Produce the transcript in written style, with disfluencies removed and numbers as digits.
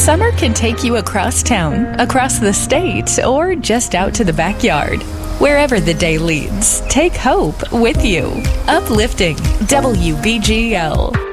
Summer can take you across town, across the state, or just out to the backyard. Wherever the day leads, take hope with you. Uplifting WBGL.